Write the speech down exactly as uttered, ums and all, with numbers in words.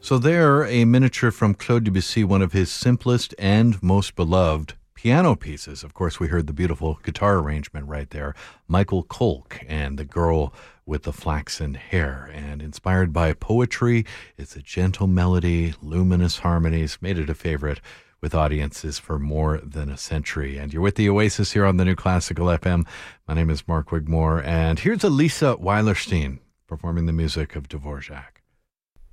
So there, a miniature from Claude Debussy, one of his simplest and most beloved piano pieces. Of course, we heard the beautiful guitar arrangement right there. Michael Kolk and the Girl with the Flaxen Hair. And inspired by poetry, it's a gentle melody, luminous harmonies, made it a favorite with audiences for more than a century. And you're with the Oasis here on the New Classical F M. My name is Mark Wigmore, and here's Elisa Weilerstein performing the music of Dvorak.